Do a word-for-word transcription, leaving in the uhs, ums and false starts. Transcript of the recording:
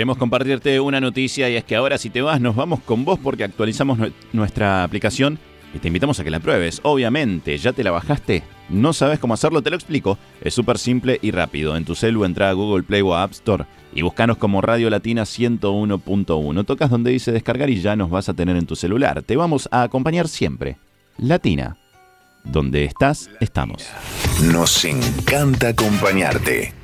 Queremos compartirte una noticia y es que ahora si te vas, nos vamos con vos porque actualizamos nu- nuestra aplicación y te invitamos a que la pruebes. Obviamente, ¿ya te la bajaste? ¿No sabes cómo hacerlo? Te lo explico. Es súper simple y rápido. En tu celu entra a Google Play o a App Store y buscanos como Radio Latina ciento uno punto uno. Tocas donde dice descargar y ya nos vas a tener en tu celular. Te vamos a acompañar siempre. Latina. Donde estás, estamos. Nos encanta acompañarte.